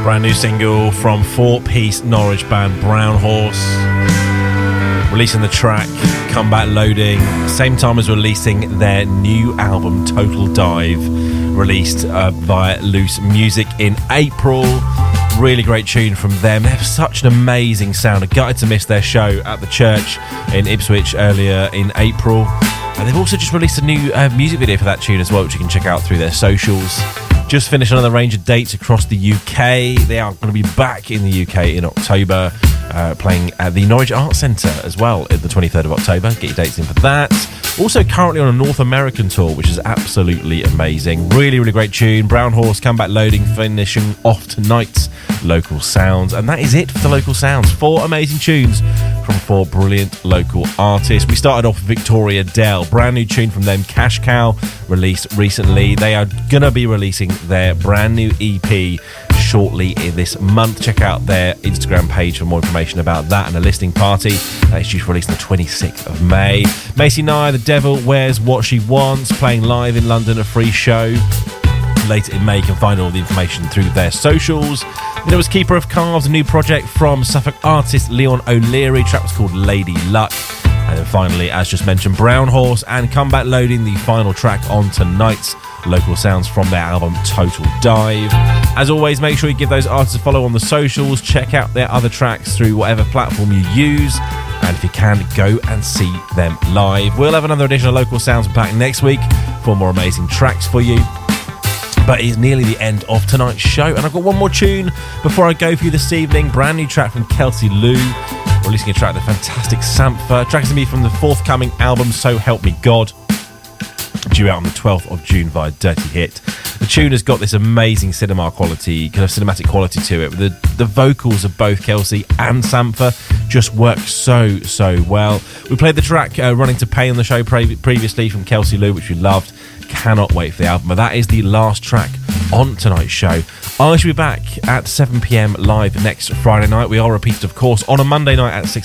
Brand new single from four-piece Norwich band Brown Horse. Releasing the track Come Back Loading, same time as releasing their new album Total Dive, released via Loose Music in April. Really great tune from them. They have such an amazing sound. I gutted to miss their show at the church in Ipswich earlier in April. And they've also just released a new music video for that tune as well, which you can check out through their socials. Just finished another range of dates across the UK. They are going to be back in the UK in October, playing at the Norwich Arts Centre as well at the 23rd of October. Get your dates in for that. Also currently on a North American tour, which is absolutely amazing. Really, really great tune. Brown Horse, Come Back Loading, finishing off tonight's Local Sounds. And that is it for the Local Sounds. 4 amazing tunes from 4 brilliant local artists. We started off with Victoria Dell. Brand new tune from them, Cash Cow, released recently. They are going to be releasing their brand new EP shortly in this month. Check out their Instagram page for more information about that and a listening party. It's due to release on the 26th of May. Macy Nye, The Devil Wears What She Wants, playing live in London, a free show. Later in May, you can find all the information through their socials. Then it was Keeper of Calves, a new project from Suffolk artist Leon O'Leary. The track was called Lady Luck. And then finally, as just mentioned, Brown Horse and Come Back Loading, the final track on tonight's Local Sounds from their album Total Dive. As always, make sure you give those artists a follow on the socials. Check out their other tracks through whatever platform you use. And if you can, go and see them live. We'll have another edition of Local Sounds back next week for more amazing tracks for you. But it's nearly the end of tonight's show, and I've got one more tune before I go for you this evening. Brand new track from Kelsey Lou, releasing a track, The Fantastic Sampha. Track is going to be from the forthcoming album So Help Me God, due out on the 12th of June via Dirty Hit. The tune has got this amazing cinematic quality to it. The vocals of both Kelsey and Sampha just work so well. We played the track Running to Pay on the show previously from Kelsey Lou, which we loved. Cannot wait for the album. But that is the last track on tonight's show. I shall be back at 7 p.m. live next Friday night. We are repeated, of course, on a Monday night at 6